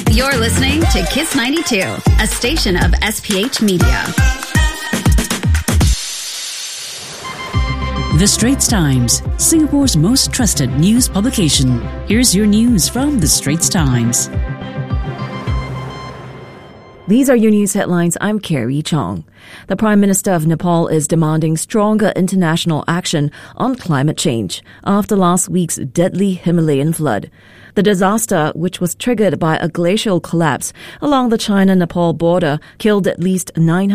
You're listening to Kiss 92, a station of SPH Media. The Straits Times, Singapore's most trusted news publication. Here's your news from The Straits Times. These are your news headlines. I'm Carrie Chong. The Prime Minister of Nepal is demanding stronger international action on climate change after last week's deadly Himalayan flood. The disaster, which was triggered by a glacial collapse along the China-Nepal border, killed at least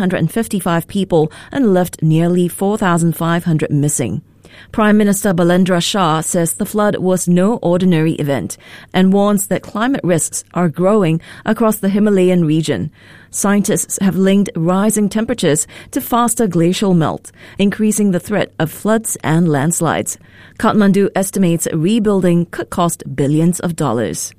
955 people and left nearly 4,500 missing. Prime Minister Balendra Shah says the flood was no ordinary event and warns that climate risks are growing across the Himalayan region. Scientists have linked rising temperatures to faster glacial melt, increasing the threat of floods and landslides. Kathmandu estimates rebuilding could cost billions of dollars.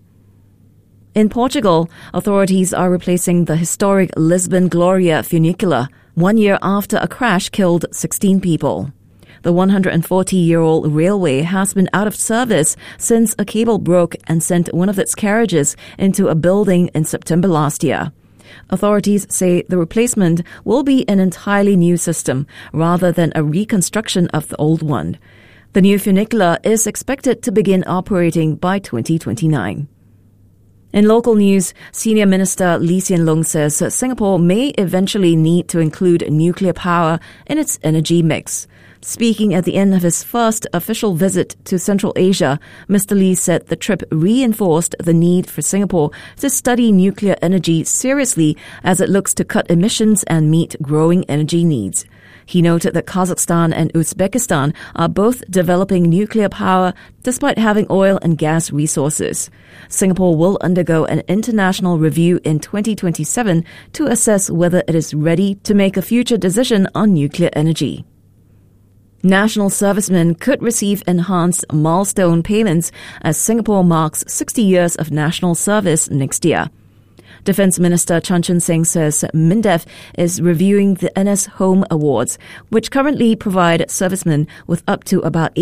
In Portugal, authorities are replacing the historic Lisbon Gloria funicular 1 year after a crash killed 16 people. The 140-year-old railway has been out of service since a cable broke and sent one of its carriages into a building in September last year. Authorities say the replacement will be an entirely new system rather than a reconstruction of the old one. The new funicular is expected to begin operating by 2029. In local news, Senior Minister Lee Hsien Loong says Singapore may eventually need to include nuclear power in its energy mix. Speaking at the end of his first official visit to Central Asia, Mr. Lee said the trip reinforced the need for Singapore to study nuclear energy seriously as it looks to cut emissions and meet growing energy needs. He noted that Kazakhstan and Uzbekistan are both developing nuclear power despite having oil and gas resources. Singapore will undergo an international review in 2027 to assess whether it is ready to make a future decision on nuclear energy. National servicemen could receive enhanced milestone payments as Singapore marks 60 years of national service next year. Defence Minister Chan Chun Sing says MINDEF is reviewing the NS Home Awards, which currently provide servicemen with up to about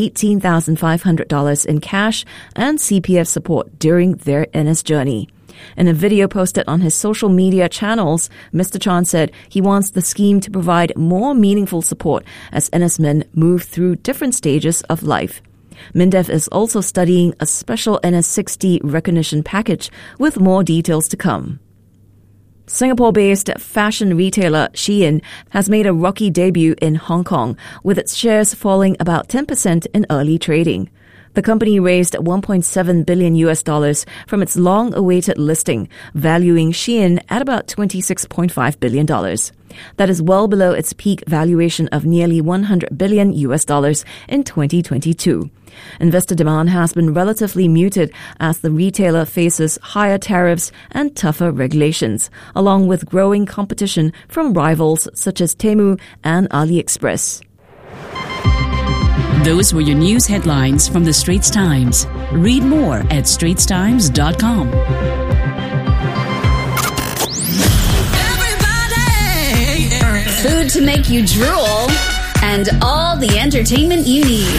$18,500 in cash and CPF support during their NS journey. In a video posted on his social media channels, Mr. Chan said he wants the scheme to provide more meaningful support as NS men move through different stages of life. MINDEF is also studying a special NS60 recognition package with more details to come. Singapore-based fashion retailer Shein has made a rocky debut in Hong Kong, with its shares falling about 10% in early trading. The company raised $1.7 billion from its long-awaited listing, valuing Shein at about $26.5 billion. That is well below its peak valuation of nearly $100 billion in 2022. Investor demand has been relatively muted as the retailer faces higher tariffs and tougher regulations, along with growing competition from rivals such as Temu and AliExpress. Those were your news headlines from The Straits Times. Read more at straitstimes.com. Food to make you drool, and all the entertainment you need.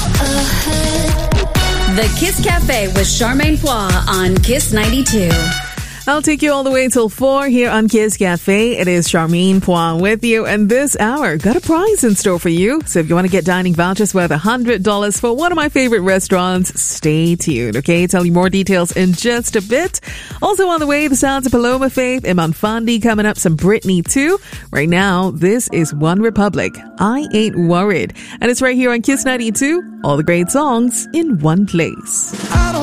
The Kiss Cafe with Charmaine Poix on Kiss 92. I'll take you all the way till 4 here on Kiss Cafe. It is Charmaine Poix with you, and this hour got a prize in store for you. So if you want to get dining vouchers worth $100 for one of my favorite restaurants, stay tuned, okay? Tell you more details in just a bit. Also on the way, the sounds of Paloma Faith, Iman Fandi coming up, some Britney too. Right now, this is One Republic, I Ain't Worried. And it's right here on Kiss 92, all the great songs in one place.